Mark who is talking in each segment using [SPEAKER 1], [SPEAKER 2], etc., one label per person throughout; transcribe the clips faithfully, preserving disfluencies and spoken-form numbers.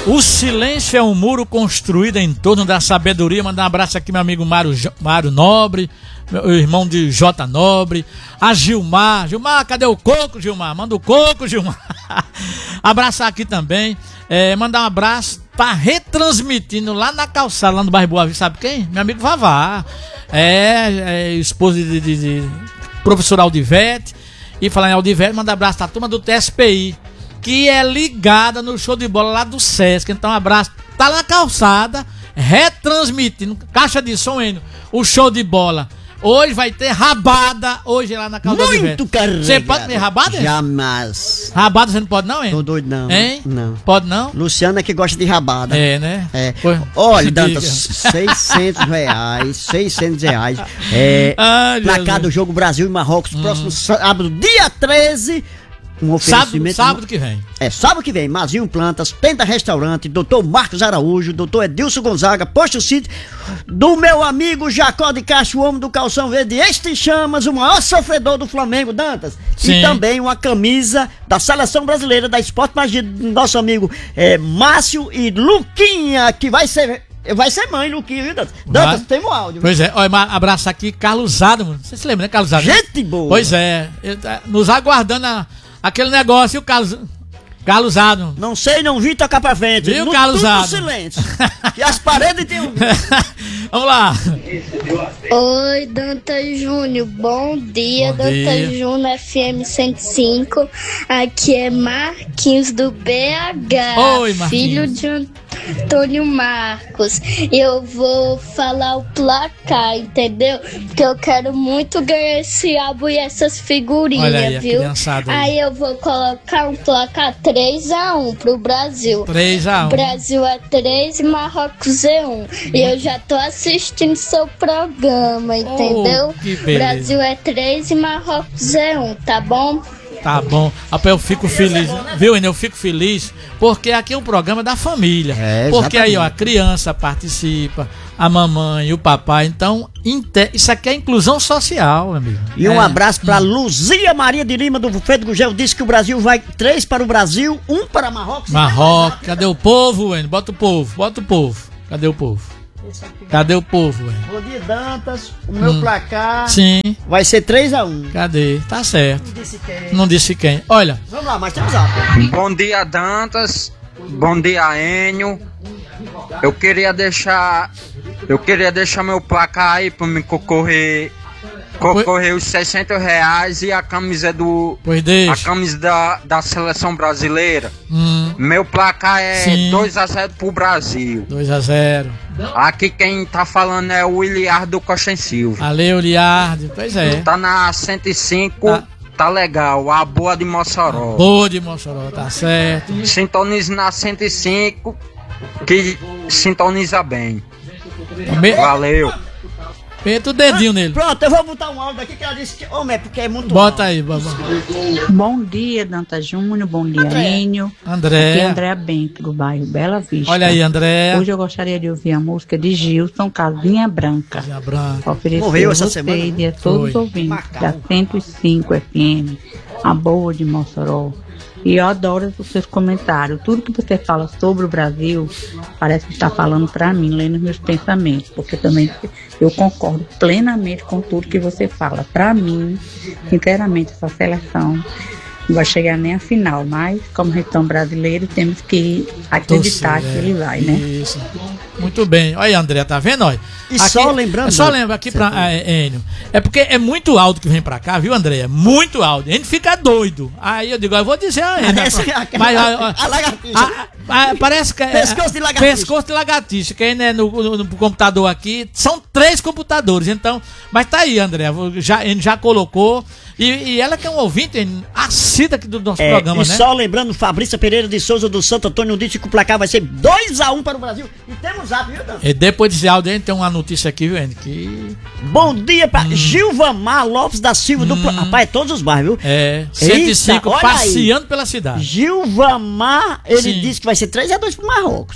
[SPEAKER 1] O silêncio é um muro construído em torno da sabedoria. Mandar um abraço aqui, meu amigo Mário, Mário Nobre, meu irmão de J Nobre, a Gilmar. Gilmar, cadê o coco, Gilmar? Manda o coco, Gilmar. Abraçar aqui também. É, mandar um abraço, tá retransmitindo lá na calçada, lá no bairro Boa Vista, sabe quem? Meu amigo Vavá. É, é esposa de, de, de professor Aldivete. E falar em Aldivete, manda um abraço pra turma do T S P I, que é ligada no show de bola lá do Sesc. Então um abraço, tá na calçada, retransmitindo, caixa de som, o show de bola. Hoje vai ter rabada, hoje lá na calçada.
[SPEAKER 2] Muito carregado.
[SPEAKER 1] Você pode ter rabada?
[SPEAKER 2] Jamais.
[SPEAKER 1] Rabada você não pode não, hein?
[SPEAKER 2] Tô doido não.
[SPEAKER 1] Hein?
[SPEAKER 2] Não.
[SPEAKER 1] Pode não?
[SPEAKER 2] Luciana é que gosta de rabada.
[SPEAKER 1] É, né?
[SPEAKER 2] É.
[SPEAKER 1] Pois,
[SPEAKER 2] olha, Dantas, seiscentos reais, seiscentos reais. É,
[SPEAKER 1] ai,
[SPEAKER 2] placar do jogo Brasil e Marrocos, hum. próximo sábado, dia treze. Um
[SPEAKER 1] sábado, sábado que vem.
[SPEAKER 2] É, sábado que vem, Mazinho Plantas, Penta Restaurante, doutor Marcos Araújo, doutor Edilson Gonzaga, Posto City, do meu amigo Jacó de Castro, o homem do calção verde, este Chamas, o maior sofredor do Flamengo, Dantas. Sim. E também uma camisa da Seleção Brasileira da Esporte Magia, do nosso amigo é, Márcio e Luquinha, que vai ser... Vai ser mãe, Luquinha, viu, Dantas? Dantas, tem um áudio.
[SPEAKER 1] Pois é, olha, abraço aqui, Carlos Zado, você se lembra, né, Carlos Zado?
[SPEAKER 2] Gente boa.
[SPEAKER 1] Pois é, nos aguardando a... Aquele negócio, e o Carlos... Carlos Zado.
[SPEAKER 2] Não sei, não vi, tocar pra frente.
[SPEAKER 1] Viu, Carlos Zado?
[SPEAKER 2] Silêncio. E as paredes tem um...
[SPEAKER 1] Vamos lá.
[SPEAKER 3] Oi, Dantas Júnior. Bom dia,
[SPEAKER 1] Bom
[SPEAKER 3] Dantas
[SPEAKER 1] dia.
[SPEAKER 3] Júnior F M cento e cinco. Aqui é Marquinhos do B H.
[SPEAKER 1] Oi, Marquinhos.
[SPEAKER 3] Filho de Antônio Marcos. Eu vou falar o placar, entendeu? Porque eu quero muito ganhar esse álbum e essas figurinhas,
[SPEAKER 1] olha aí,
[SPEAKER 3] viu?
[SPEAKER 1] Aí.
[SPEAKER 3] aí eu vou colocar um placar três a um pro Brasil.
[SPEAKER 1] três a um.
[SPEAKER 3] Brasil é três e Marrocos é um. E eu já tô assistindo seu programa, entendeu?
[SPEAKER 1] Oh, que beleza.
[SPEAKER 3] Brasil é três e Marrocos é um, tá bom?
[SPEAKER 1] Tá bom. Rapaz, eu fico feliz, viu, Enel? Eu fico feliz porque aqui é um programa da família. É, porque aí, ó, a criança participa, a mamãe e o papai. Então, isso aqui é inclusão social, meu amigo.
[SPEAKER 2] E
[SPEAKER 1] é.
[SPEAKER 2] um abraço pra Luzia Maria de Lima do Bufete do Gugel. Disse que o Brasil vai três para o Brasil, um para Marrocos.
[SPEAKER 1] Marrocos. Cadê o povo, Enel? Bota o povo, bota o povo. Cadê o povo? Cadê o povo, velho?
[SPEAKER 2] Bom dia, Dantas. O meu hum. placar
[SPEAKER 1] Sim.
[SPEAKER 2] vai ser três a um.
[SPEAKER 1] Cadê? Tá certo.
[SPEAKER 2] Não disse quem.
[SPEAKER 1] Não disse quem. Olha.
[SPEAKER 2] Vamos lá, mas temos a...
[SPEAKER 4] Bom dia, Dantas. Bom dia, Enio. Eu queria deixar... Eu queria deixar meu placar aí pra me concorrer... Concorrer os seiscentos reais e a camisa do...
[SPEAKER 1] Pois deixa.
[SPEAKER 4] A camisa da, da seleção brasileira.
[SPEAKER 1] Hum.
[SPEAKER 4] Meu placar é dois a zero pro Brasil.
[SPEAKER 1] dois a zero.
[SPEAKER 4] Aqui quem tá falando é o Iliardo do Costa Silva.
[SPEAKER 1] Valeu, Iliardo. Pois é.
[SPEAKER 4] Tá na cento e cinco, tá, tá legal. A boa de Mossoró.
[SPEAKER 1] A boa de Mossoró, tá certo.
[SPEAKER 4] Sintonize na cento e cinco, que sintoniza bem.
[SPEAKER 1] Me...
[SPEAKER 4] Valeu.
[SPEAKER 1] Meta o dedinho ah, nele.
[SPEAKER 2] Pronto, eu vou botar um áudio aqui que ela disse que... Homem, é porque é muito
[SPEAKER 1] Bota
[SPEAKER 2] alto.
[SPEAKER 1] aí, babá.
[SPEAKER 5] Bom dia, Dantas Júnior. Bom dia, Enio.
[SPEAKER 1] André.
[SPEAKER 5] Aqui é André Bento, do bairro Bela Vista.
[SPEAKER 1] Olha aí, André.
[SPEAKER 5] Hoje eu gostaria de ouvir a música de Gilson, Casinha Branca.
[SPEAKER 1] Casinha Branca.
[SPEAKER 5] Oferecer
[SPEAKER 2] Morreu essa
[SPEAKER 5] você
[SPEAKER 2] semana,
[SPEAKER 5] e a todos os ouvintes da cento e cinco F M, a boa de Mossoró. E eu adoro os seus comentários. Tudo que você fala sobre o Brasil parece que está falando para mim, lendo meus pensamentos. Porque também eu concordo plenamente com tudo que você fala. Para mim, sinceramente, essa seleção não vai chegar nem a final. Mas, como região brasileiro, temos que acreditar Doce, que é. ele vai, né?
[SPEAKER 1] Isso. Muito bem. Olha aí, André, tá vendo? Olha.
[SPEAKER 2] E aqui, só lembrando...
[SPEAKER 1] É só lembra aqui pra é, Enio. É porque é muito alto que vem pra cá, viu, André? É muito alto. A gente fica doido. Aí eu digo, eu vou dizer a Enio. Mas a, a, a lagartixa. A, a, parece que é...
[SPEAKER 2] Pescoço de lagartixa.
[SPEAKER 1] Pescoço de lagartixa. Que é no, no, no computador aqui. São três computadores, então... Mas tá aí, André. Já, Enio já colocou... E, e ela que é um ouvinte assíduo aqui do nosso é, programa,
[SPEAKER 2] e
[SPEAKER 1] né?
[SPEAKER 2] E só lembrando, Fabrícia Pereira de Souza do Santo Antônio disse que o placar vai ser dois a um para o Brasil. E temos zap, viu, Dan?
[SPEAKER 1] E depois desse áudio, a gente tem uma notícia aqui, viu, Andy? Que...
[SPEAKER 2] Bom dia para hum. Gilvamar Lopes da Silva hum. do... Rapaz, é todos os bairros, viu?
[SPEAKER 1] É, cento e cinco, Eita, passeando aí. Pela cidade.
[SPEAKER 2] Gilvamar, ele Sim. disse que vai ser três a dois pro Marrocos.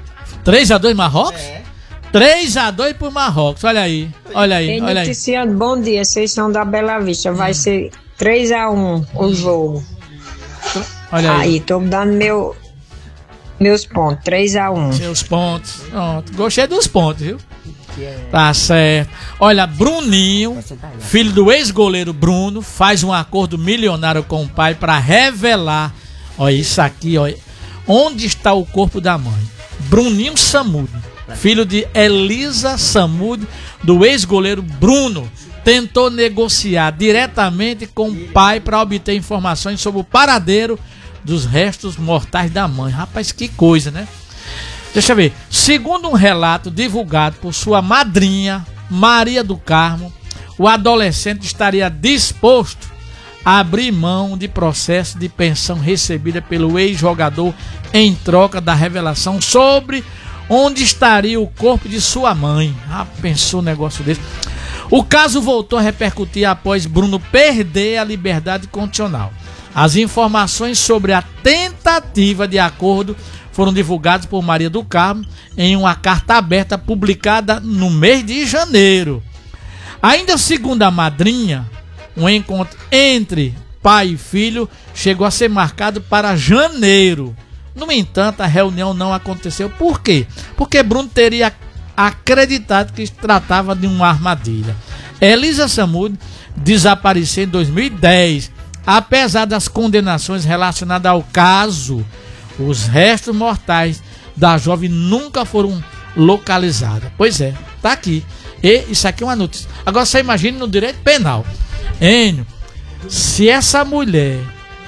[SPEAKER 1] três a dois Marrocos? É. três a dois pro Marrocos, olha aí, olha aí,
[SPEAKER 6] Ei,
[SPEAKER 1] olha
[SPEAKER 6] noticiando, aí. Bom dia, vocês são da Bela Vista, vai hum. ser três a um o jogo.
[SPEAKER 1] Olha aí.
[SPEAKER 6] Aí, tô dando meu, Meus pontos, três a um.
[SPEAKER 1] Seus pontos. Pronto. Gostei dos pontos, viu? Tá certo. Olha, Bruninho, filho do ex-goleiro Bruno, faz um acordo milionário com o pai para revelar. Olha isso aqui, olha. Onde está o corpo da mãe? Bruninho Samud, filho de Elisa Samud, do ex-goleiro Bruno, tentou negociar diretamente com o pai para obter informações sobre o paradeiro dos restos mortais da mãe. Rapaz, que coisa, né? Deixa eu ver. Segundo um relato divulgado por sua madrinha, Maria do Carmo, o adolescente estaria disposto a abrir mão de processo de pensão recebida pelo ex-jogador em troca da revelação sobre onde estaria o corpo de sua mãe. Ah, pensou um negócio desse. O caso voltou a repercutir após Bruno perder a liberdade condicional. As informações sobre a tentativa de acordo foram divulgadas por Maria do Carmo em uma carta aberta publicada no mês de janeiro. Ainda segundo a madrinha, um encontro entre pai e filho chegou a ser marcado para janeiro. No entanto, a reunião não aconteceu. Por quê? Porque Bruno teria acreditado que se tratava de uma armadilha. Elisa Samud desapareceu em dois mil e dez. Apesar das condenações relacionadas ao caso, os restos mortais da jovem nunca foram localizados. Pois é, tá aqui. E isso aqui é uma notícia. Agora você imagine no direito penal. Enio, se essa mulher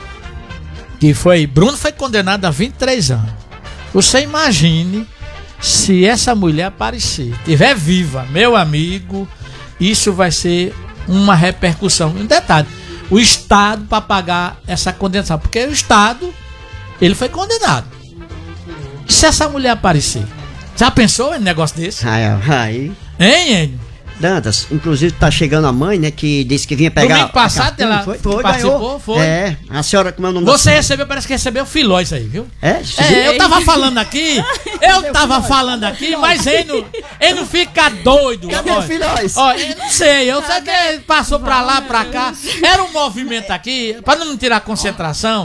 [SPEAKER 1] que foi, Bruno foi condenado a vinte e três anos. Você imagine se essa mulher aparecer, estiver viva, meu amigo, isso vai ser uma repercussão. Um detalhe, o Estado para pagar essa condenação, porque o Estado, ele foi condenado. E se essa mulher aparecer? Já pensou em um negócio desse?
[SPEAKER 2] Aí, aí.
[SPEAKER 1] Hein, Enio?
[SPEAKER 2] Dantas, inclusive tá chegando a mãe, né, que disse que vinha pegar...
[SPEAKER 1] Domingo passado ela
[SPEAKER 2] foi, foi,
[SPEAKER 1] participou,
[SPEAKER 2] ganhou.
[SPEAKER 1] foi.
[SPEAKER 2] É, a senhora, como é o nome
[SPEAKER 1] Você
[SPEAKER 2] da
[SPEAKER 1] recebeu, parece que recebeu filó isso aí, viu?
[SPEAKER 2] É?
[SPEAKER 1] É, eu tava falando aqui, eu tava falando aqui, mas ele não, ele não fica doido.
[SPEAKER 2] Cadê o filhóis?
[SPEAKER 1] Ó, eu não sei, eu sei que ele passou pra lá, pra cá. Era um movimento aqui, pra não tirar a concentração.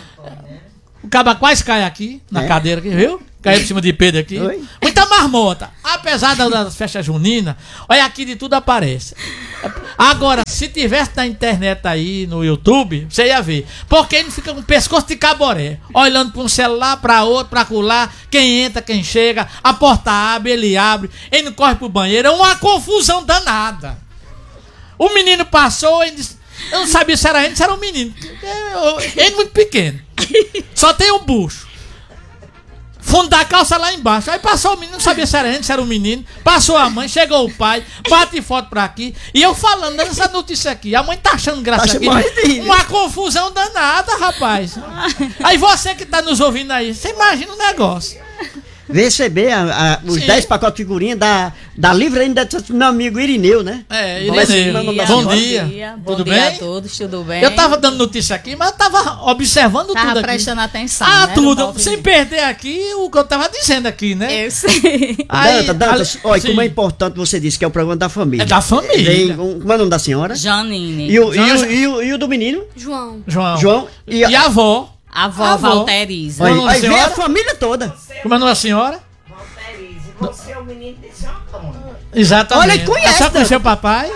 [SPEAKER 1] O caba quase cai aqui, na
[SPEAKER 2] É?
[SPEAKER 1] cadeira aqui, viu? Caiu por cima de Pedro aqui.
[SPEAKER 2] Oi?
[SPEAKER 1] Muita marmota. Apesar das festas juninas, olha aqui de tudo aparece. Agora, se tivesse na internet aí, no YouTube, você ia ver. Porque ele fica com o pescoço de caboré. Olhando para um celular, para outro, para colar. Quem entra, quem chega. A porta abre, ele abre. Ele não corre pro banheiro. É uma confusão danada. O menino passou, ele disse... Eu não sabia se era ele, se era um menino. Ele é muito pequeno. Só tem um bucho. Fundo da calça lá embaixo. Aí passou o menino, não sabia se era ele, se era um menino. Passou a mãe, chegou o pai, bate foto pra aqui. E eu falando dessa notícia aqui. A mãe tá achando graça
[SPEAKER 2] Tá
[SPEAKER 1] aqui.
[SPEAKER 2] achando
[SPEAKER 1] Uma confusão danada, rapaz. Aí você que tá nos ouvindo aí, você imagina o negócio.
[SPEAKER 2] Receber a, a, os
[SPEAKER 1] Sim.
[SPEAKER 2] dez pacotes de figurinha da, da livre ainda do meu amigo Irineu, né?
[SPEAKER 1] É,
[SPEAKER 2] Bom
[SPEAKER 1] Irineu.
[SPEAKER 2] dia,
[SPEAKER 1] Bom
[SPEAKER 2] bom
[SPEAKER 1] dia.
[SPEAKER 7] dia. Bom
[SPEAKER 1] Tudo
[SPEAKER 7] dia
[SPEAKER 1] bem?
[SPEAKER 7] a todos, tudo bem?
[SPEAKER 1] Eu tava dando notícia aqui, mas eu tava observando
[SPEAKER 7] Tava
[SPEAKER 1] tudo aqui.
[SPEAKER 7] prestando atenção,
[SPEAKER 1] Ah,
[SPEAKER 7] né, no
[SPEAKER 1] tudo.
[SPEAKER 7] movimento.
[SPEAKER 1] Sem perder aqui o que eu tava dizendo aqui, né?
[SPEAKER 7] Eu sei.
[SPEAKER 1] Aí,
[SPEAKER 2] Dantas, Dantas,
[SPEAKER 1] ali-
[SPEAKER 2] olha,
[SPEAKER 1] sim.
[SPEAKER 2] como é importante você disse que é o programa da família.
[SPEAKER 1] É da família.
[SPEAKER 2] Vem, um, como é o nome da senhora?
[SPEAKER 7] Janine.
[SPEAKER 2] E o, e,
[SPEAKER 1] João-
[SPEAKER 2] o, e, o, e o do menino?
[SPEAKER 3] João.
[SPEAKER 1] João.
[SPEAKER 2] João.
[SPEAKER 1] E, a avó.
[SPEAKER 7] A avó
[SPEAKER 1] A avó.
[SPEAKER 7] Valteriza.
[SPEAKER 2] Olha,
[SPEAKER 1] Como é o nome
[SPEAKER 2] aí
[SPEAKER 1] da
[SPEAKER 2] vem a
[SPEAKER 1] senhora?
[SPEAKER 2] família toda.
[SPEAKER 1] Como é o nome da senhora? Você é o menino de São Antônio. Exatamente.
[SPEAKER 2] Olha, e conhece,
[SPEAKER 1] A senhora
[SPEAKER 2] né?
[SPEAKER 1] conheceu o papai?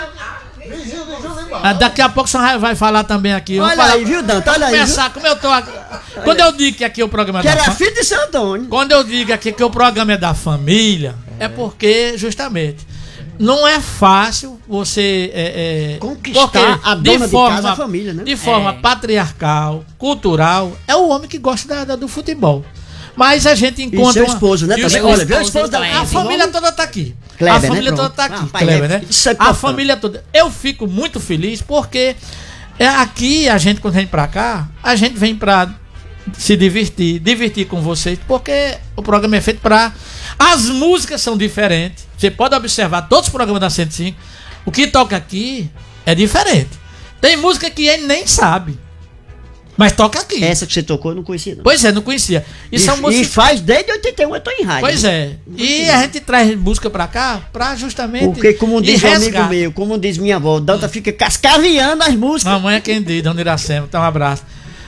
[SPEAKER 1] Ah, daqui a pouco a senhora vai falar também aqui. Eu vou
[SPEAKER 2] Olha
[SPEAKER 1] falar-
[SPEAKER 2] aí, viu, Dantas? Olha aí. Viu?
[SPEAKER 1] Começar, como eu tô aqui. Quando eu digo que aqui o programa é
[SPEAKER 2] Que
[SPEAKER 1] da
[SPEAKER 2] era
[SPEAKER 1] família.
[SPEAKER 2] filho de São Antônio.
[SPEAKER 1] Quando eu digo aqui que o programa é da família, é porque, justamente, não é fácil você é, é,
[SPEAKER 2] Conquistar
[SPEAKER 1] porque
[SPEAKER 2] a dona de casa, a família, né?
[SPEAKER 1] De forma
[SPEAKER 7] É.
[SPEAKER 1] patriarcal, cultural, é o homem que gosta da- da- do futebol. Mas a gente encontra.
[SPEAKER 2] E seu
[SPEAKER 1] uma-
[SPEAKER 2] esposo, né?
[SPEAKER 1] E o
[SPEAKER 2] Também.
[SPEAKER 1] esposo-
[SPEAKER 2] Olha, viu o esposo da
[SPEAKER 7] Kleber.
[SPEAKER 1] A família toda tá aqui.
[SPEAKER 2] Kleber,
[SPEAKER 1] a
[SPEAKER 2] né?
[SPEAKER 1] família toda
[SPEAKER 2] Pronto.
[SPEAKER 1] tá aqui.
[SPEAKER 2] Ah, pai,
[SPEAKER 1] Kleber,
[SPEAKER 2] é-
[SPEAKER 1] né?
[SPEAKER 2] isso é
[SPEAKER 1] a
[SPEAKER 2] importante.
[SPEAKER 1] família toda. Eu fico muito feliz porque é aqui a gente, quando vem pra cá, a gente vem pra se divertir, divertir com vocês, porque o programa é feito pra. As músicas são diferentes. Você pode observar todos os programas da cento e cinco. O que toca aqui é diferente. Tem música que ele nem sabe. Mas toca aqui.
[SPEAKER 2] Essa que você tocou eu não conhecia, não.
[SPEAKER 1] Pois é, não conhecia. E,
[SPEAKER 2] E,
[SPEAKER 1] são
[SPEAKER 2] e
[SPEAKER 1] músicas.
[SPEAKER 2] faz desde oitenta e um eu tô em rádio.
[SPEAKER 1] Pois é. E a gente traz música pra cá pra justamente.
[SPEAKER 2] Porque, como
[SPEAKER 1] ir
[SPEAKER 2] diz um amigo
[SPEAKER 1] resgate.
[SPEAKER 2] meu, como diz minha avó, Danta fica cascaveando as músicas.
[SPEAKER 1] Mamãe é quem diz, Dona Iracema. Então, um abraço.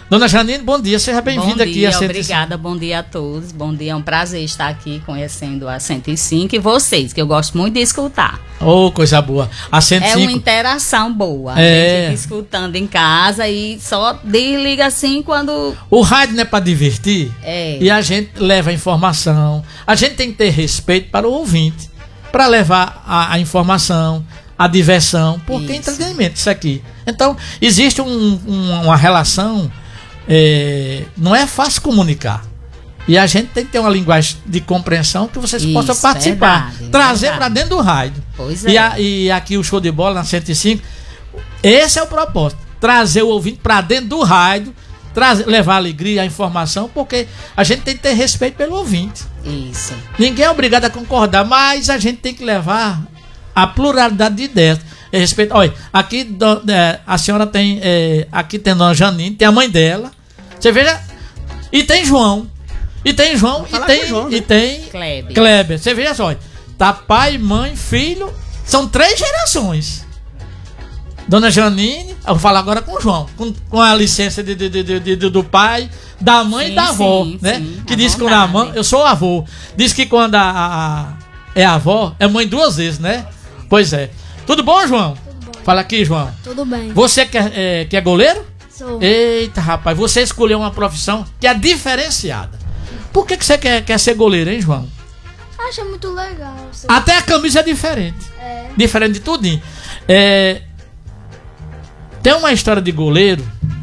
[SPEAKER 1] Dona Janine, bom dia, seja bem-vinda aqui a
[SPEAKER 7] cento e cinco.
[SPEAKER 1] Obrigada,
[SPEAKER 7] bom dia a todos. Bom dia, é um prazer estar aqui conhecendo a cento e cinco e vocês, que eu gosto muito de escutar.
[SPEAKER 1] Oh, coisa boa. A cento e cinco.
[SPEAKER 7] É uma interação boa.
[SPEAKER 1] É.
[SPEAKER 7] A gente fica escutando em casa e só desliga assim quando...
[SPEAKER 1] O rádio não é para divertir?
[SPEAKER 7] É.
[SPEAKER 1] E a gente leva a informação. A gente tem que ter respeito para o ouvinte, para levar a, a informação, a diversão, porque é
[SPEAKER 7] Isso.
[SPEAKER 1] entretenimento isso aqui. Então, existe um, um, uma relação, é, não é fácil comunicar. E a gente tem que ter uma linguagem de compreensão que vocês
[SPEAKER 7] Isso,
[SPEAKER 1] possam participar,
[SPEAKER 7] verdade,
[SPEAKER 1] trazer
[SPEAKER 7] verdade.
[SPEAKER 1] para dentro do rádio.
[SPEAKER 7] Pois
[SPEAKER 1] E,
[SPEAKER 7] é.
[SPEAKER 1] a- e aqui o Show de Bola na cento e cinco, esse é o propósito, trazer o ouvinte para dentro do rádio, trazer, levar a alegria, a informação, porque a gente tem que ter respeito pelo ouvinte.
[SPEAKER 7] Isso.
[SPEAKER 1] Ninguém é obrigado a concordar, mas a gente tem que levar a pluralidade de ideias. É respeito. Olha, aqui do- é, a senhora tem, é, aqui tem Dona Janine, tem a mãe dela, você veja, e tem João, e tem João, e
[SPEAKER 2] falar
[SPEAKER 1] tem,
[SPEAKER 2] com o João, né?
[SPEAKER 1] e tem
[SPEAKER 7] Kleber.
[SPEAKER 1] Kleber. Você veja só, olha, tá pai, mãe, filho, são três gerações. Dona Janine, eu vou falar agora com o João, com, com a licença de, de- de- de- de- do pai, da mãe
[SPEAKER 7] Sim,
[SPEAKER 1] e da avó,
[SPEAKER 7] sim,
[SPEAKER 1] né?
[SPEAKER 7] sim,
[SPEAKER 1] que
[SPEAKER 7] à
[SPEAKER 1] diz que quando a
[SPEAKER 7] vontade.
[SPEAKER 1] mãe, eu sou avô, diz que quando a, a- a- é avó, é mãe duas vezes, né? Pois é. Tudo bom, João? Tudo bom. Fala aqui, João.
[SPEAKER 8] Tudo bem.
[SPEAKER 1] Você que é, é, que é goleiro?
[SPEAKER 8] Sou.
[SPEAKER 1] Eita, rapaz, você escolheu uma profissão que é diferenciada. Por que, que você quer, quer ser goleiro, hein, João?
[SPEAKER 8] Acho muito legal. Sei.
[SPEAKER 1] Até a camisa é diferente.
[SPEAKER 8] É.
[SPEAKER 1] Diferente de tudinho. É, tem uma história de goleiro.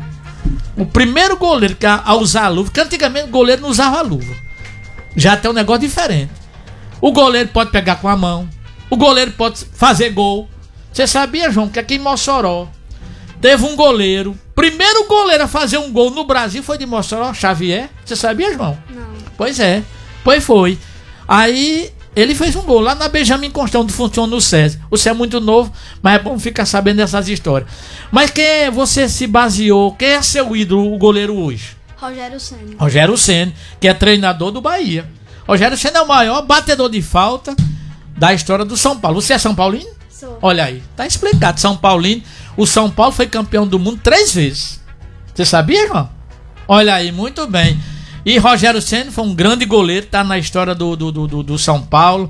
[SPEAKER 1] O primeiro goleiro que a, a usar a luva, que antigamente o goleiro não usava a luva. Já tem um negócio diferente. O goleiro pode pegar com a mão. O goleiro pode fazer gol. Você sabia, João, que aqui em Mossoró teve um goleiro. Primeiro goleiro a fazer um gol no Brasil foi de Mossoró, Xavier. Você sabia, João?
[SPEAKER 8] Não.
[SPEAKER 1] Pois é, pois foi. Aí ele fez um gol lá na Benjamin Constant, onde funciona no SESI. Você é muito novo, mas é bom ficar sabendo dessas histórias. Mas quem é- você se baseou? Quem é seu ídolo, o goleiro hoje?
[SPEAKER 8] Rogério Ceni.
[SPEAKER 1] Rogério Ceni, que é treinador do Bahia. Rogério Ceni é o maior batedor de falta da história do São Paulo. Você é São Paulino?
[SPEAKER 8] Sou.
[SPEAKER 1] Olha aí, tá explicado. São Paulino. O São Paulo foi campeão do mundo três vezes. Você sabia, João? Olha aí, muito bem. E Rogério Ceni foi um grande goleiro, tá na história do, do, do, do- do São Paulo.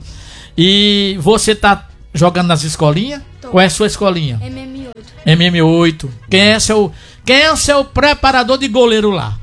[SPEAKER 1] E você tá jogando nas escolinhas?
[SPEAKER 8] Tô.
[SPEAKER 1] Qual é a sua escolinha?
[SPEAKER 8] M M oito.
[SPEAKER 1] M M oito. Quem é seu, quem é o seu preparador de goleiro lá?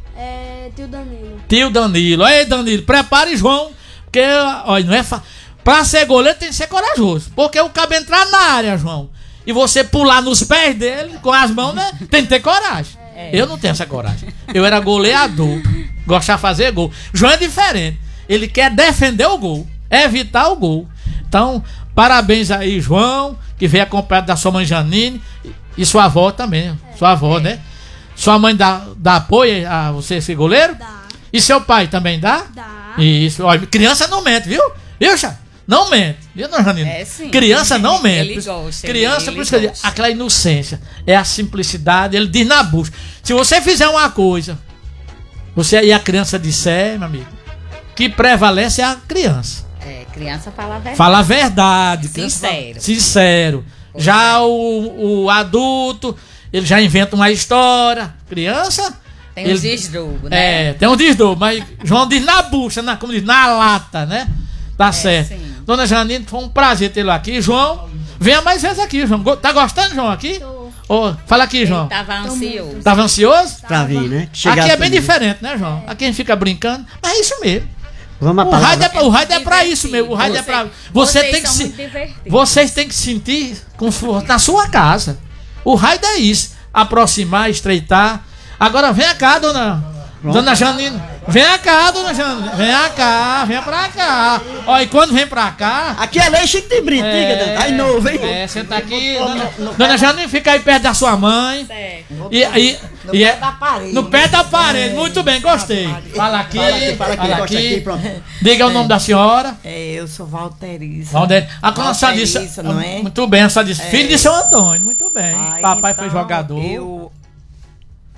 [SPEAKER 8] É tio Danilo.
[SPEAKER 1] Tio Danilo. Ei, Danilo, prepare João. Porque, olha, não é fa... Pra ser goleiro tem que ser corajoso. Porque o cabo entrar na área, João, e você pular nos pés dele com as mãos, né? Tem que ter coragem. Eu não tenho essa coragem. Eu era goleador. Gostava de fazer gol. João é diferente. Ele quer defender o gol. Evitar o gol. Então, parabéns aí, João, que veio acompanhado da sua mãe Janine. E sua avó também. Sua avó, né? Sua mãe dá, dá apoio a você ser goleiro?
[SPEAKER 8] Dá.
[SPEAKER 1] E seu pai também dá?
[SPEAKER 8] Dá.
[SPEAKER 1] Isso. Olha, criança não mente, viu? Viu, Chá? Não mente. Viu, dona Janine?
[SPEAKER 7] É, sim.
[SPEAKER 1] Criança não mente.
[SPEAKER 7] Ele gosta,
[SPEAKER 1] Criança,
[SPEAKER 7] ele-
[SPEAKER 1] por isso que eu digo,
[SPEAKER 7] ele gosta.
[SPEAKER 1] aquela inocência. É a simplicidade. Ele diz na busca. Se você fizer uma coisa, você e a criança disser, meu amigo, que prevalece é a criança.
[SPEAKER 7] É, criança fala a verdade.
[SPEAKER 1] Fala a verdade. criança fala-
[SPEAKER 7] Sincero.
[SPEAKER 1] Sincero.
[SPEAKER 7] Pois
[SPEAKER 1] Já
[SPEAKER 7] é.
[SPEAKER 1] o, o adulto, ele já inventa uma história. Criança.
[SPEAKER 7] Tem
[SPEAKER 1] ele-
[SPEAKER 7] uns desdobros, né?
[SPEAKER 1] É, tem um desdobro, mas João diz na bucha, na, como diz, na lata, né? Tá certo.
[SPEAKER 7] sim.
[SPEAKER 1] Dona Janine, foi um prazer tê-lo aqui. João, venha mais vezes aqui, João. Go- Tá gostando, João, aqui?
[SPEAKER 8] Tô.
[SPEAKER 1] Ô, fala aqui, João.
[SPEAKER 7] Ele tava ansioso.
[SPEAKER 1] Tava ansioso?
[SPEAKER 2] Pra vir, né?
[SPEAKER 1] Aqui
[SPEAKER 2] Chegar
[SPEAKER 1] é bem
[SPEAKER 2] comigo.
[SPEAKER 1] diferente, né, João? Aqui a gente fica brincando, mas é isso mesmo.
[SPEAKER 2] Vamos a
[SPEAKER 1] O rádio é,
[SPEAKER 2] palavra.
[SPEAKER 1] pra- o rádio é pra isso
[SPEAKER 7] Divertido.
[SPEAKER 1] mesmo. O rádio é
[SPEAKER 7] Você-
[SPEAKER 1] pra. Você
[SPEAKER 7] vocês
[SPEAKER 1] tem que
[SPEAKER 7] são
[SPEAKER 1] se.
[SPEAKER 7] muito divertidos.
[SPEAKER 1] Vocês têm que sentir conforto na sua casa. O rádio é isso. Aproximar, estreitar. Agora vem cá, dona. Dona Janine. Vem cá, dona Janine. Vem cá, vem pra cá. Ó, e quando vem pra cá.
[SPEAKER 2] Aqui é leite de brinde, diga, tá aí novo, hein?
[SPEAKER 1] É, senta aqui. Dona, dona Janine, fica aí perto da sua mãe.
[SPEAKER 7] Certo.
[SPEAKER 1] E, e,
[SPEAKER 9] No
[SPEAKER 1] e
[SPEAKER 9] pé
[SPEAKER 1] é-
[SPEAKER 9] da parede.
[SPEAKER 1] No pé da parede. Muito bem, gostei. Fala aqui,
[SPEAKER 2] Fala aqui, fala aqui,
[SPEAKER 1] fala
[SPEAKER 2] encosta
[SPEAKER 1] aqui.
[SPEAKER 2] aqui, pronto.
[SPEAKER 1] Diga o nome da senhora.
[SPEAKER 9] É, eu sou Valteriza.
[SPEAKER 1] Valdir. A quando a senhora disse.
[SPEAKER 9] Valteriza, não é?
[SPEAKER 1] Muito bem, a senhora disse. Filho de seu Antônio, muito bem.
[SPEAKER 9] Ah,
[SPEAKER 1] Papai
[SPEAKER 9] então,
[SPEAKER 1] foi jogador.
[SPEAKER 9] Eu,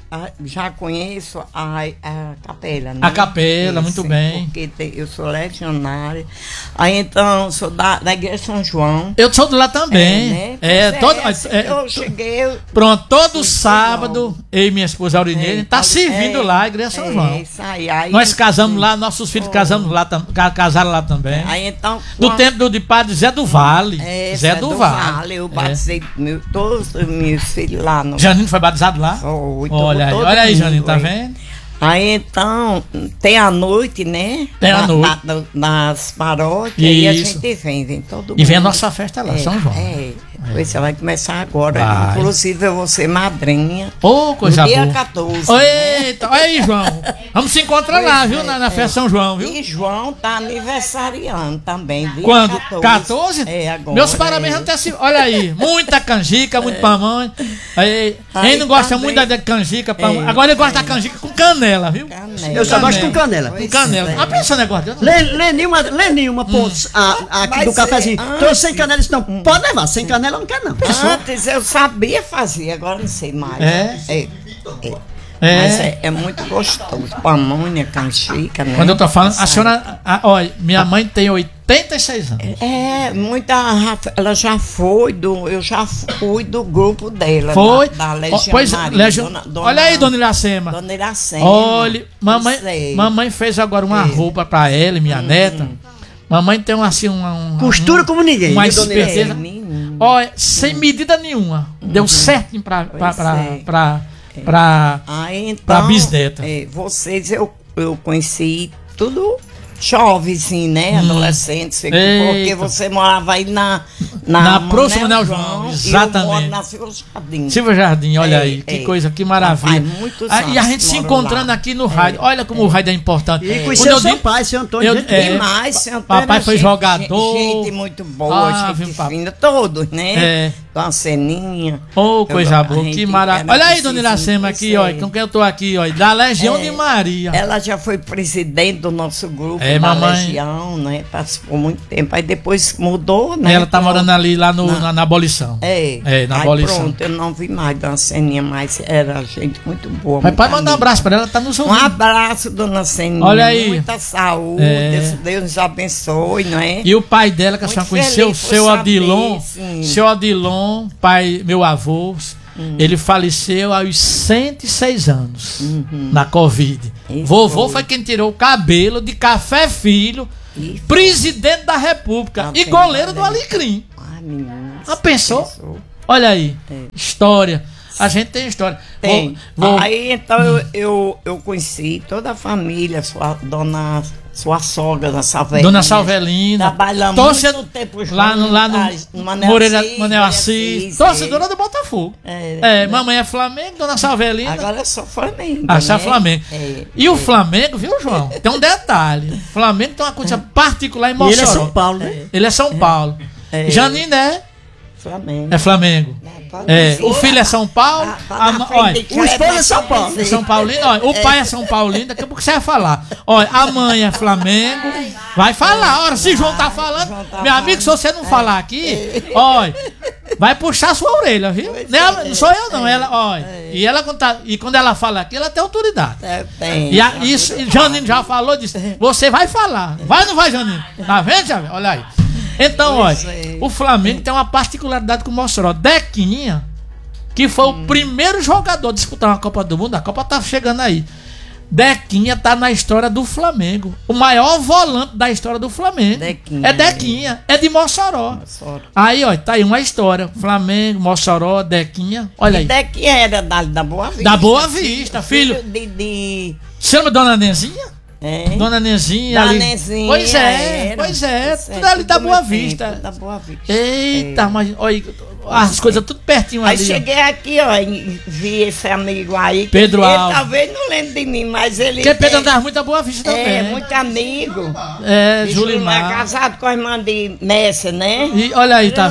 [SPEAKER 9] a- já conheço a, a capela, né?
[SPEAKER 1] A capela, muito bem.
[SPEAKER 9] Porque tem- eu sou legionária. Aí então, sou da, da Igreja São João.
[SPEAKER 1] Eu sou de lá também.
[SPEAKER 9] né?
[SPEAKER 1] É,
[SPEAKER 9] Pois
[SPEAKER 1] todo,
[SPEAKER 9] assim
[SPEAKER 1] é,
[SPEAKER 9] que eu cheguei. eu-
[SPEAKER 1] pronto, todo
[SPEAKER 9] Sim,
[SPEAKER 1] sábado, eu e minha esposa Aurinene,
[SPEAKER 9] É,
[SPEAKER 1] tá
[SPEAKER 9] é,
[SPEAKER 1] servindo lá a Igreja São
[SPEAKER 9] é,
[SPEAKER 1] João.
[SPEAKER 9] isso aí, aí-
[SPEAKER 1] Nós casamos lá, nossos filhos casamos lá, tam- ca- casaram lá também.
[SPEAKER 9] Aí então.
[SPEAKER 1] Do
[SPEAKER 9] quando-
[SPEAKER 1] tempo do de padre Zé do Vale.
[SPEAKER 9] É,
[SPEAKER 1] Zé do, Vale.
[SPEAKER 9] Eu
[SPEAKER 1] É.
[SPEAKER 9] batizei meu, todos os meus filhos lá no.
[SPEAKER 1] Janine foi batizado lá?
[SPEAKER 9] Foi,
[SPEAKER 1] Olha aí,
[SPEAKER 9] todo
[SPEAKER 1] olha aí,
[SPEAKER 9] mundo
[SPEAKER 1] Janine, tá
[SPEAKER 9] aí.
[SPEAKER 1] vendo?
[SPEAKER 9] Aí então, tem a noite, né?
[SPEAKER 1] Tem a
[SPEAKER 9] Na-
[SPEAKER 1] noite.
[SPEAKER 9] na- na- nas paróquias e a
[SPEAKER 1] Isso.
[SPEAKER 9] gente vem, vem todo mundo.
[SPEAKER 1] E vem a nossa festa lá,
[SPEAKER 9] É,
[SPEAKER 1] São João.
[SPEAKER 9] É, pois você vai começar agora.
[SPEAKER 1] Vai.
[SPEAKER 9] Inclusive eu vou ser madrinha.
[SPEAKER 1] Ô, coisa
[SPEAKER 9] no dia
[SPEAKER 1] boa.
[SPEAKER 9] quatorze. né?
[SPEAKER 1] Eita, olha aí, João. Vamos se encontrar lá, viu? Na, na festa São João, viu?
[SPEAKER 9] E João tá aniversariando também. Dia
[SPEAKER 1] Quando?
[SPEAKER 9] quatorze.
[SPEAKER 1] quatorze?
[SPEAKER 9] É, agora.
[SPEAKER 1] Meus parabéns
[SPEAKER 9] é.
[SPEAKER 1] antecipados. Olha aí, muita canjica, muito pamonha. Aí,
[SPEAKER 9] Aí
[SPEAKER 1] quem não gosta
[SPEAKER 9] também-
[SPEAKER 1] muito da canjica, pamonha.
[SPEAKER 9] É,
[SPEAKER 1] Agora ele gosta da canjica com canela, viu?
[SPEAKER 9] Canela.
[SPEAKER 2] Eu só gosto com canela.
[SPEAKER 1] Com canela. Ah, pensa no negócio dele.
[SPEAKER 2] Lê- Lenilma, Lenilma, pô, a, a, aqui
[SPEAKER 9] Mas
[SPEAKER 2] do cafezinho.
[SPEAKER 9] é,
[SPEAKER 2] Trouxe sem canela, isso não. Pode levar, sem canela eu não quero, não.
[SPEAKER 9] Antes eu sabia fazer, agora não sei mais.
[SPEAKER 1] É?
[SPEAKER 9] É. é.
[SPEAKER 1] É.
[SPEAKER 9] Mas é, é muito gostoso. Pamonha, canjica, né?
[SPEAKER 1] Quando eu tô falando, a senhora, a- olha, minha mãe tem oitenta e seis anos.
[SPEAKER 9] É, muita. Ela já foi do. Eu já fui do grupo dela.
[SPEAKER 1] Foi?
[SPEAKER 9] Da, da
[SPEAKER 1] Ó, pois,
[SPEAKER 9] Legionária.
[SPEAKER 1] Legio-
[SPEAKER 9] Dona- dona-
[SPEAKER 1] Olha aí, dona Iracema.
[SPEAKER 9] Dona Iracema.
[SPEAKER 1] Olha, mamãe,
[SPEAKER 9] Sei.
[SPEAKER 1] mamãe fez agora uma roupa pra ela e minha neta. Mamãe tem um, assim uma, um,
[SPEAKER 2] Costura
[SPEAKER 1] um-
[SPEAKER 2] como ninguém,
[SPEAKER 1] uma
[SPEAKER 2] viu, dona
[SPEAKER 1] esperteza.
[SPEAKER 9] É, menino.
[SPEAKER 1] Olha, sem medida nenhuma. Deu certinho pra, pra,
[SPEAKER 9] Pois
[SPEAKER 1] pra,
[SPEAKER 9] é.
[SPEAKER 1] pra, pra-
[SPEAKER 9] Aí, então,
[SPEAKER 1] pra bisneta.
[SPEAKER 9] é, vocês eu, eu conheci tudo jovenzinho, né? Adolescentes.
[SPEAKER 1] Hum. Eita.
[SPEAKER 9] Porque você morava aí na.
[SPEAKER 1] Na
[SPEAKER 9] Na,
[SPEAKER 1] próxima
[SPEAKER 9] Manel
[SPEAKER 1] Manel João,
[SPEAKER 9] E eu
[SPEAKER 1] exatamente.
[SPEAKER 9] moro na Silva Jardim.
[SPEAKER 1] Silva Jardim, olha
[SPEAKER 9] É,
[SPEAKER 1] aí, que
[SPEAKER 9] é.
[SPEAKER 1] coisa, que maravilha.
[SPEAKER 9] Faz muitos
[SPEAKER 1] Ah, e a
[SPEAKER 9] anos
[SPEAKER 1] gente se
[SPEAKER 9] moro
[SPEAKER 1] encontrando
[SPEAKER 9] lá.
[SPEAKER 1] aqui no rádio. Olha como o rádio é importante.
[SPEAKER 2] E
[SPEAKER 1] Quando
[SPEAKER 2] conheceu
[SPEAKER 1] eu
[SPEAKER 2] seu
[SPEAKER 1] digo-
[SPEAKER 2] pai, seu Antônio.
[SPEAKER 1] eu-
[SPEAKER 2] gente
[SPEAKER 1] é,
[SPEAKER 9] Demais, seu
[SPEAKER 1] papai
[SPEAKER 9] Antônio,
[SPEAKER 1] foi
[SPEAKER 9] gente-
[SPEAKER 1] jogador.
[SPEAKER 9] Gente muito boa,
[SPEAKER 1] Ah, viu,
[SPEAKER 9] gente
[SPEAKER 1] papai?
[SPEAKER 9] fina, todos, né?
[SPEAKER 1] É.
[SPEAKER 9] Com a ceninha.
[SPEAKER 1] Ô, coisa
[SPEAKER 9] Eu- a
[SPEAKER 1] boa,
[SPEAKER 9] gente
[SPEAKER 1] que maravilha.
[SPEAKER 9] era
[SPEAKER 1] Olha aí,
[SPEAKER 9] preciso,
[SPEAKER 1] dona Iracema, aqui,
[SPEAKER 9] não
[SPEAKER 1] ó,
[SPEAKER 9] sei.
[SPEAKER 1] com quem eu tô aqui, ó, da Legião
[SPEAKER 9] É.
[SPEAKER 1] de Maria.
[SPEAKER 9] Ela já foi presidente do nosso grupo
[SPEAKER 1] É,
[SPEAKER 9] da
[SPEAKER 1] mamãe.
[SPEAKER 9] Legião, né? Participou muito tempo. Aí depois mudou, né?
[SPEAKER 1] Ela tá
[SPEAKER 9] Pronto.
[SPEAKER 1] morando ali, lá no,
[SPEAKER 9] Na-
[SPEAKER 1] na, na abolição.
[SPEAKER 9] É,
[SPEAKER 1] É, na
[SPEAKER 9] aí
[SPEAKER 1] abolição.
[SPEAKER 9] pronto, eu não vi mais Dona Seninha, mas era gente muito boa.
[SPEAKER 1] Mas
[SPEAKER 9] muito
[SPEAKER 1] pode mandar um
[SPEAKER 9] amiga.
[SPEAKER 1] abraço pra ela, ela tá nos
[SPEAKER 9] Um
[SPEAKER 1] ouvindo.
[SPEAKER 9] abraço, Dona Seninha.
[SPEAKER 1] Olha aí.
[SPEAKER 9] Muita saúde,
[SPEAKER 1] É.
[SPEAKER 9] Deus nos abençoe, não é?
[SPEAKER 1] E o pai dela, que a
[SPEAKER 9] Muito
[SPEAKER 1] senhora conheceu,
[SPEAKER 9] feliz por
[SPEAKER 1] seu
[SPEAKER 9] saber,
[SPEAKER 1] Adilon,
[SPEAKER 9] sim.
[SPEAKER 1] seu Adilon, pai, meu avô,
[SPEAKER 9] Hum.
[SPEAKER 1] ele faleceu aos cento e seis anos
[SPEAKER 9] Uhum.
[SPEAKER 1] na Covid.
[SPEAKER 9] E
[SPEAKER 1] Vovô
[SPEAKER 9] foi.
[SPEAKER 1] foi quem tirou o cabelo de Café Filho,
[SPEAKER 9] E foi.
[SPEAKER 1] presidente da República
[SPEAKER 9] Tá
[SPEAKER 1] e
[SPEAKER 9] bem,
[SPEAKER 1] goleiro do
[SPEAKER 9] olha aí.
[SPEAKER 1] Alecrim.
[SPEAKER 9] Ah, menina.
[SPEAKER 1] Ah, pensou? Olha aí, história. A gente tem história.
[SPEAKER 9] Tem.
[SPEAKER 1] Vou- vou-
[SPEAKER 9] Aí então eu, eu, eu conheci toda a família, sua dona, sua sogra, Dona Salvelina.
[SPEAKER 1] Dona Salvelina.
[SPEAKER 9] Trabalhamos
[SPEAKER 1] Torce-
[SPEAKER 9] muito tempo
[SPEAKER 1] lá no, lá no
[SPEAKER 9] juntas, no Manel
[SPEAKER 1] Moreira,
[SPEAKER 9] Assis,
[SPEAKER 1] Manel Assis, torcedora do Botafogo. É, mamãe é Flamengo, Dona Salvelina.
[SPEAKER 9] Agora eu sou Flamengo.
[SPEAKER 1] Ah, você é
[SPEAKER 9] né?
[SPEAKER 1] Flamengo.
[SPEAKER 9] É,
[SPEAKER 1] E o Flamengo, viu, João? Tem um detalhe. O Flamengo tem uma coisa particular em
[SPEAKER 2] E
[SPEAKER 1] Mossoró.
[SPEAKER 2] ele é São Paulo, né?
[SPEAKER 1] Ele é São Paulo.
[SPEAKER 9] É.
[SPEAKER 1] Janine é,
[SPEAKER 9] Flamengo.
[SPEAKER 1] é Flamengo.
[SPEAKER 9] pode
[SPEAKER 1] É,
[SPEAKER 9] dizer.
[SPEAKER 1] o filho é São Paulo.
[SPEAKER 9] Tá- tá
[SPEAKER 1] a
[SPEAKER 9] na
[SPEAKER 1] ma-
[SPEAKER 9] frente
[SPEAKER 1] olha,
[SPEAKER 9] de
[SPEAKER 2] O
[SPEAKER 9] casa,
[SPEAKER 2] esposo é
[SPEAKER 9] mas
[SPEAKER 2] São
[SPEAKER 9] pode
[SPEAKER 2] Paulo.
[SPEAKER 9] dizer.
[SPEAKER 1] São Paulino, olha, o pai é São Paulino, daqui a pouco você vai falar. Olha, a mãe é Flamengo, vai falar. Ora, se João tá falando,
[SPEAKER 9] João tá
[SPEAKER 1] meu amigo, se você não falar aqui, olha, vai puxar sua orelha, viu? Não, é- não sou eu não, ela, olha. E ela quando tá- e quando ela fala aqui, ela tem autoridade.
[SPEAKER 9] É, tem.
[SPEAKER 1] E a, isso, e Janine já falou disso. Você vai falar. Vai ou não vai, Janine? Tá vendo, Janine? Olha aí. Então, olha,
[SPEAKER 9] Pois é.
[SPEAKER 1] o Flamengo tem uma particularidade com o Mossoró. Dequinha, que foi
[SPEAKER 9] Hum.
[SPEAKER 1] o primeiro jogador a disputar uma Copa do Mundo, a Copa tá chegando aí. Dequinha tá na história do Flamengo. O maior volante da história do Flamengo.
[SPEAKER 9] Dequinha.
[SPEAKER 1] É Dequinha, é de Mossoró.
[SPEAKER 9] Mossoró.
[SPEAKER 1] Aí, ó, tá aí uma história. Flamengo, Mossoró, Dequinha. Olha aí.
[SPEAKER 9] Até que era da, da Boa Vista.
[SPEAKER 1] Da Boa Vista, filho.
[SPEAKER 9] de, de
[SPEAKER 1] Você lembra Dona Nenzinha?
[SPEAKER 9] é,
[SPEAKER 1] Dona Nenzinha
[SPEAKER 9] da
[SPEAKER 1] ali.
[SPEAKER 9] Nezinha.
[SPEAKER 1] Pois é,
[SPEAKER 9] era.
[SPEAKER 1] pois é.
[SPEAKER 9] Pois
[SPEAKER 1] Tudo ali da
[SPEAKER 9] tudo
[SPEAKER 1] Boa
[SPEAKER 9] no tempo
[SPEAKER 1] Vista.
[SPEAKER 9] Da Boa Vista.
[SPEAKER 1] Eita, mas olha, as coisas tudo pertinho
[SPEAKER 9] Aí
[SPEAKER 1] ali. ó.
[SPEAKER 9] cheguei aqui, ó, e vi esse amigo aí. que
[SPEAKER 1] Pedro
[SPEAKER 9] ele
[SPEAKER 1] Alves.
[SPEAKER 9] talvez não lembre de mim, mas ele.
[SPEAKER 1] Porque Pedro
[SPEAKER 9] é,
[SPEAKER 1] andava muito a Boa Vista também.
[SPEAKER 9] é muito amigo.
[SPEAKER 1] É,
[SPEAKER 9] Julimar.
[SPEAKER 1] Julimar.
[SPEAKER 9] casado com a irmã de Messi, né?
[SPEAKER 1] E olha aí, tá vendo?
[SPEAKER 9] Pronto,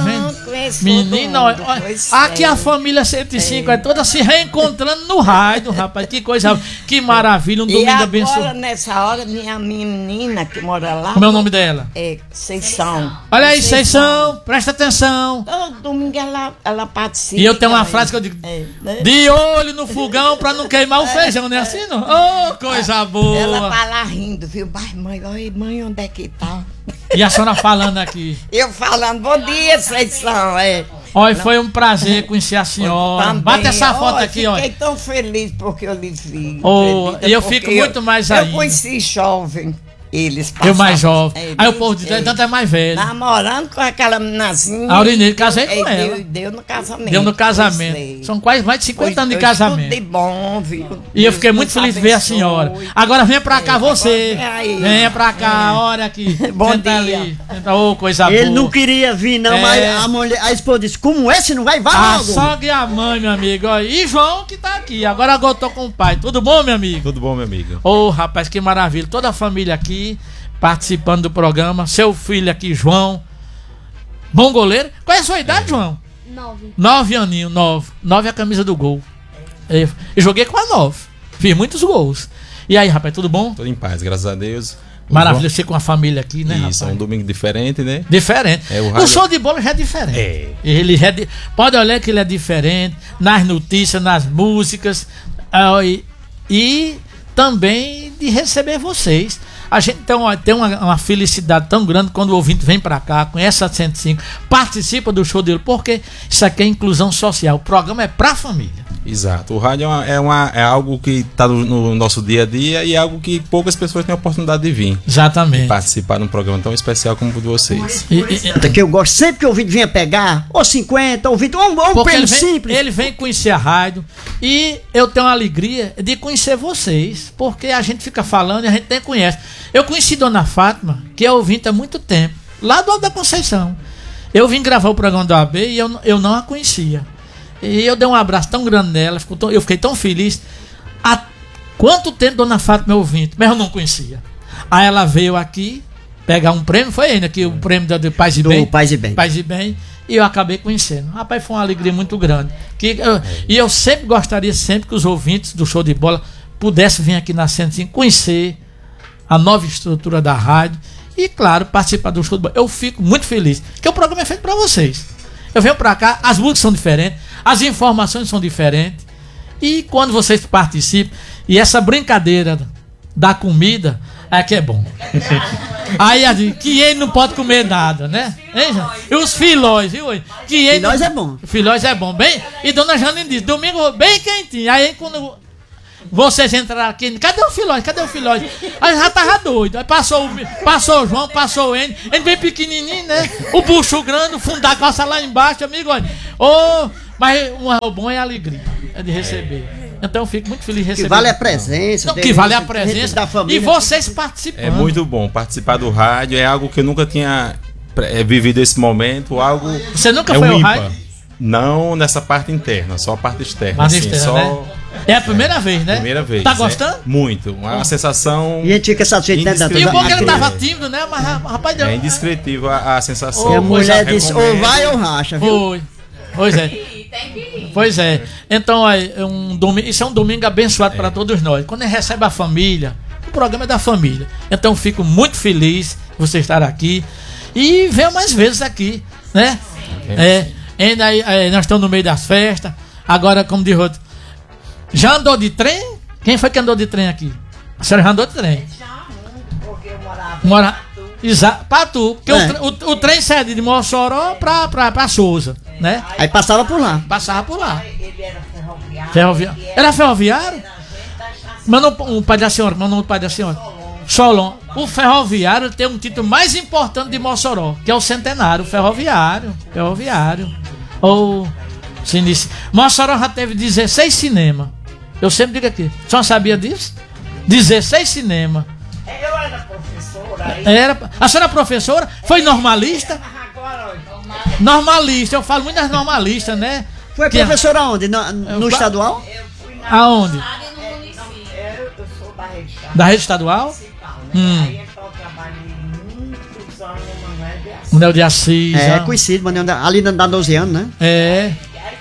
[SPEAKER 9] conheço
[SPEAKER 1] Menina,
[SPEAKER 9] todo
[SPEAKER 1] olha,
[SPEAKER 9] mundo,
[SPEAKER 1] olha,
[SPEAKER 9] pois
[SPEAKER 1] aqui
[SPEAKER 9] é.
[SPEAKER 1] a família cento e cinco é. é toda se reencontrando no rádio, rapaz. Que coisa, que maravilha, um
[SPEAKER 9] E
[SPEAKER 1] domingo
[SPEAKER 9] agora,
[SPEAKER 1] abençoado.
[SPEAKER 9] nessa hora, minha menina que mora lá...
[SPEAKER 1] Como é o nome dela?
[SPEAKER 9] É, Seição.
[SPEAKER 1] Olha aí, Seição, presta atenção.
[SPEAKER 9] Todo domingo ela, ela participa.
[SPEAKER 1] E eu tenho uma frase que eu digo,
[SPEAKER 9] É, né?
[SPEAKER 1] de olho no fogão pra não queimar o feijão, não é assim, não? Oh, coisa boa.
[SPEAKER 9] Ela tá lá rindo, viu? Mas mãe, oi, mãe, onde é que tá?
[SPEAKER 1] E a senhora falando aqui.
[SPEAKER 9] Eu falando, bom dia, Seição, é.
[SPEAKER 1] Olha, foi um prazer conhecer a senhora.
[SPEAKER 9] Também,
[SPEAKER 1] Bate essa foto
[SPEAKER 9] olha,
[SPEAKER 1] aqui, olha.
[SPEAKER 9] Fiquei tão feliz porque eu lhe vi.
[SPEAKER 1] Oh,
[SPEAKER 9] acredita?
[SPEAKER 1] e eu
[SPEAKER 9] Porque
[SPEAKER 1] fico muito mais
[SPEAKER 9] eu,
[SPEAKER 1] ainda.
[SPEAKER 9] Eu conheci jovem, eles
[SPEAKER 1] Eu mais jovem.
[SPEAKER 9] é,
[SPEAKER 1] Aí o povo diz, tanto é mais velho.
[SPEAKER 9] namorando com aquela meninazinha.
[SPEAKER 1] A Aurineide, casei com
[SPEAKER 9] é,
[SPEAKER 1] ela.
[SPEAKER 9] Deu, deu no casamento.
[SPEAKER 1] Deu no
[SPEAKER 9] Pois
[SPEAKER 1] casamento.
[SPEAKER 9] é.
[SPEAKER 1] São quase mais de cinquenta
[SPEAKER 9] Pois,
[SPEAKER 1] anos de
[SPEAKER 9] eu
[SPEAKER 1] casamento.
[SPEAKER 9] Tudo de bom, viu?
[SPEAKER 1] E eu fiquei muito
[SPEAKER 9] Deus
[SPEAKER 1] feliz de ver a
[SPEAKER 9] abençoe.
[SPEAKER 1] senhora. Agora venha pra cá
[SPEAKER 9] É,
[SPEAKER 1] você.
[SPEAKER 9] agora vem aí.
[SPEAKER 1] Venha pra cá, olha aqui.
[SPEAKER 9] Bom
[SPEAKER 1] Senta
[SPEAKER 9] dia.
[SPEAKER 1] ali. Senta, ô, coisa
[SPEAKER 2] Ele
[SPEAKER 1] boa.
[SPEAKER 2] não queria vir, não,
[SPEAKER 1] É.
[SPEAKER 2] mas a, mulher, a esposa disse: como esse não vai, vai
[SPEAKER 1] A
[SPEAKER 2] logo.
[SPEAKER 1] sogra e a mãe, meu amigo. Ó, e João que tá aqui. Agora agora eu tô com o pai. Tudo bom, meu amigo?
[SPEAKER 10] Tudo bom, meu amigo?
[SPEAKER 1] Ô, rapaz, que maravilha. Toda a família aqui participando do programa. Seu filho aqui, João. Bom goleiro. Qual é a sua idade, João?
[SPEAKER 8] Nove.
[SPEAKER 1] Nove aninhos, nove. Nove é a camisa do gol. Eu, eu joguei com a nove. Fiz muitos gols. E aí, rapaz, tudo bom?
[SPEAKER 10] Tudo em paz, graças a Deus. O
[SPEAKER 1] Maravilha,
[SPEAKER 10] João-
[SPEAKER 1] você com a família aqui, né,
[SPEAKER 10] Isso, é
[SPEAKER 1] rapaz?
[SPEAKER 10] um domingo diferente, né?
[SPEAKER 1] Diferente.
[SPEAKER 10] É, o
[SPEAKER 1] o,
[SPEAKER 10] rádio-
[SPEAKER 1] show de bola já é diferente.
[SPEAKER 10] É.
[SPEAKER 1] Ele é di- Pode olhar que ele é diferente nas notícias, nas músicas ah, e, e também de receber vocês. A gente tem, uma, tem uma, uma felicidade tão grande quando o ouvinte vem pra cá, conhece a cento e cinco, participa do show dele, porque isso aqui é inclusão social. O programa é pra família.
[SPEAKER 10] Exato. O rádio é, uma, é, uma- é algo que está no, no nosso dia a dia e é algo que poucas pessoas têm a oportunidade de vir
[SPEAKER 1] Exatamente.
[SPEAKER 10] participar de um programa tão especial como o de vocês.
[SPEAKER 1] E- e-
[SPEAKER 2] Que eu gosto sempre que o ouvinte venha pegar, ou cinquenta, ou vinte, ou um, ou um
[SPEAKER 1] Porque ele
[SPEAKER 2] prêmio
[SPEAKER 1] vem,
[SPEAKER 2] simples.
[SPEAKER 1] ele vem conhecer a rádio e eu tenho a alegria de conhecer vocês, porque a gente fica falando e a gente nem conhece. Eu conheci Dona Fátima, que é ouvinte há muito tempo, lá do Alto da Conceição. Eu vim gravar o programa do A B e eu, eu não a conhecia. E eu dei um abraço tão grande nela, ficou tão- eu fiquei tão feliz. Há quanto tempo Dona Fátima é ouvinte, mas eu não conhecia. Aí ela veio aqui pegar um prêmio, foi ainda que o prêmio da de Paz e
[SPEAKER 2] Do
[SPEAKER 1] Bem.
[SPEAKER 2] Paz e Bem.
[SPEAKER 1] Paz e Bem. E eu acabei conhecendo. Rapaz, foi uma alegria muito grande. Que, eu- e eu sempre gostaria sempre que os ouvintes do Show de Bola pudessem vir aqui na cento e cinco conhecer a nova estrutura da rádio e, claro, participar do Show de Bola. Eu fico muito feliz, porque o programa é feito para vocês. Eu venho para cá, as músicas são diferentes, as informações são diferentes. E quando vocês participam, e essa brincadeira da comida é que é bom. Aí a gente, que ele não pode comer nada, né? Hein, Jean? E os filóis, viu? Que ele
[SPEAKER 2] Filóis
[SPEAKER 1] não-
[SPEAKER 2] é bom.
[SPEAKER 1] Filóis é bom, bem. E Dona Janine disse, domingo bem quentinho. Aí quando vocês entraram aqui, cadê o filóis? Cadê o filóis? Aí já tava doido. Aí passou, o- passou o João, passou o N. Ele bem pequenininho, né? O bucho grande, o fundo da calça lá embaixo, amigo. Olha. Ô, mas o bom é a alegria, é de receber. Então eu fico muito feliz de
[SPEAKER 2] Que
[SPEAKER 1] receber.
[SPEAKER 2] vale a presença.
[SPEAKER 1] Não, que
[SPEAKER 2] dele,
[SPEAKER 1] vale a
[SPEAKER 2] gente
[SPEAKER 1] presença.
[SPEAKER 2] da família.
[SPEAKER 1] E vocês participando.
[SPEAKER 10] É muito bom participar do rádio, é algo que eu nunca tinha é, vivido esse momento, algo.
[SPEAKER 1] Você nunca
[SPEAKER 10] é
[SPEAKER 1] foi
[SPEAKER 10] um
[SPEAKER 1] ao
[SPEAKER 10] ímpar.
[SPEAKER 1] rádio?
[SPEAKER 10] Não nessa parte interna, só a parte externa.
[SPEAKER 1] Parte
[SPEAKER 10] assim,
[SPEAKER 1] externa,
[SPEAKER 10] só
[SPEAKER 1] né? É a primeira vez, né?
[SPEAKER 10] primeira vez.
[SPEAKER 1] Tá
[SPEAKER 10] é
[SPEAKER 1] gostando?
[SPEAKER 10] muito. Uma sensação.
[SPEAKER 2] E a gente fica satisfeito, né, Dantas?
[SPEAKER 1] E o bom é que ele
[SPEAKER 2] A-
[SPEAKER 1] tava tímido, né? Mas rapaz, deu.
[SPEAKER 10] É indescritível a, a sensação.
[SPEAKER 2] E a mulher
[SPEAKER 10] Eu
[SPEAKER 2] disse, ou
[SPEAKER 10] recomendo.
[SPEAKER 2] vai ou racha, viu?
[SPEAKER 1] Foi. Pois é. Pois é. Então, é um domingo, isso é um domingo abençoado para todos nós. Quando a gente recebe a família, o programa é da família. Então, fico muito feliz de você estar aqui. E venha mais vezes aqui, né? É, ainda aí, é, nós estamos no meio das festas. Agora, como diz outro, já andou de trem? Quem foi que andou de trem aqui? A senhora já andou de trem? Mora. Exato, pra tu. Porque
[SPEAKER 2] É.
[SPEAKER 1] o, tre- o, o trem sai de Mossoró pra, pra, pra Souza, né?
[SPEAKER 2] Aí passava por lá.
[SPEAKER 1] Passava por lá. Ferroviário. Era ferroviário? Manda um, um pai da senhora, manda um pai da senhora. Solon. O ferroviário tem um título mais importante de Mossoró, que é o centenário. Ferroviário. Ferroviário. Ou. Se inicia. Mossoró já teve dezesseis cinemas. Eu sempre digo aqui. A senhora sabia disso? dezesseis cinemas.
[SPEAKER 9] Eu era professora.
[SPEAKER 1] Era, a senhora é professora? Foi normalista? Normalista, eu falo muito das normalistas, né?
[SPEAKER 2] Foi
[SPEAKER 1] Que-
[SPEAKER 2] professora onde? No, no
[SPEAKER 1] Eu-
[SPEAKER 2] estadual?
[SPEAKER 1] Aonde?
[SPEAKER 9] Eu, eu sou da rede
[SPEAKER 1] Da rede estadual? Hum.
[SPEAKER 9] Aí então eu trabalhei muitos anos no Manoel de Assis.
[SPEAKER 1] Manuel de Assis.
[SPEAKER 2] É,
[SPEAKER 1] ó.
[SPEAKER 2] conhecido, Manuel, ali dá doze anos, né?
[SPEAKER 1] É.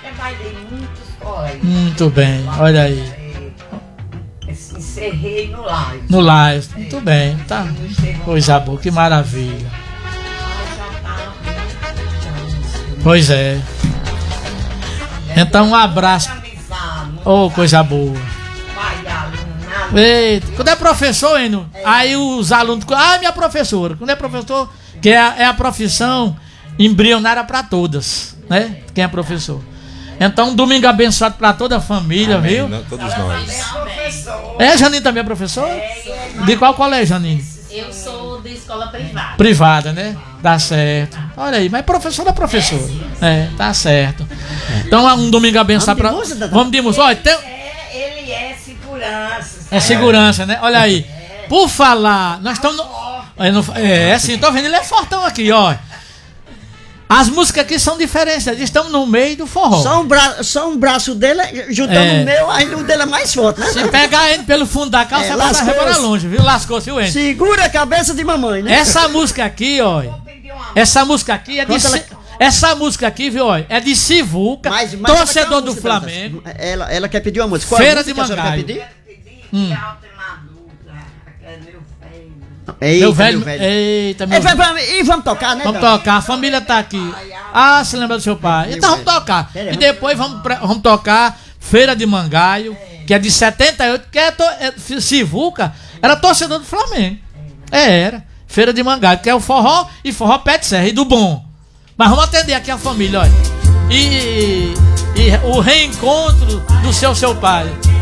[SPEAKER 1] Muito bem, olha aí.
[SPEAKER 9] Encerrei no live.
[SPEAKER 1] No live, muito bem, tá. Coisa boa, que maravilha. Pois é. Então um abraço. Oh, coisa boa. Eita, quando é professor, Eno, aí os alunos. Ah, minha professora. Quando é professor, que é a, é a profissão embrionária para todas, né? Quem é professor. Então, um domingo abençoado para toda a família,
[SPEAKER 10] Amém,
[SPEAKER 1] viu?
[SPEAKER 10] não, todos nós.
[SPEAKER 1] É, Janine também é professor? De qual colégio, Janine?
[SPEAKER 7] Eu sou de escola privada.
[SPEAKER 1] Privada, né? Tá certo. Olha aí, mas professor é professor. É, tá certo. Então, um domingo abençoado para. Vamos de música. Olha, tem.
[SPEAKER 9] Ele é segurança.
[SPEAKER 1] É segurança, né? Olha aí. Por falar, nós estamos. No... É, no... é, assim, tô vendo, ele é fortão aqui, ó. As músicas aqui são diferentes, estamos no meio do forró.
[SPEAKER 2] Só um, bra... Só um braço dele, juntando
[SPEAKER 1] É.
[SPEAKER 2] o meu, ainda o dele é mais forte, né?
[SPEAKER 1] Se pegar ele pelo fundo da calça,
[SPEAKER 2] É,
[SPEAKER 1] vai
[SPEAKER 2] lascou-se.
[SPEAKER 1] rebora longe, viu? Lascou-se o Endo.
[SPEAKER 2] Segura a cabeça de mamãe, né?
[SPEAKER 1] Essa música aqui, ó. Essa música aqui é de.
[SPEAKER 2] Conta
[SPEAKER 1] Si-
[SPEAKER 2] ela-
[SPEAKER 1] Essa música aqui, viu, ó, é de Sivuca,
[SPEAKER 2] Mas- mas ela quer
[SPEAKER 1] torcedor
[SPEAKER 2] uma
[SPEAKER 1] do
[SPEAKER 2] música,
[SPEAKER 1] Flamengo.
[SPEAKER 2] Dantas. Ela, ela quer pedir uma música. Qual é a
[SPEAKER 1] Feira
[SPEAKER 2] música
[SPEAKER 1] de
[SPEAKER 2] que a senhora
[SPEAKER 1] Mangaio.
[SPEAKER 2] quer pedir?
[SPEAKER 1] Hum.
[SPEAKER 2] Eita,
[SPEAKER 1] Meu velho, eita, meu
[SPEAKER 2] É, vai, vai, e vamos tocar, né?
[SPEAKER 1] Vamos
[SPEAKER 2] Dantas?
[SPEAKER 1] tocar, a família tá aqui. Ah, se lembra do seu pai. Então vamos tocar. E depois vamos, pra- vamos tocar Feira de Mangaio, que é de setenta e oito, que é, to, é Sivuca, era torcedor do Flamengo. É, era. Feira de Mangaio, que é o forró e forró pé de serra e do bom. Mas vamos atender aqui a família, olha. E, e o reencontro do seu seu pai.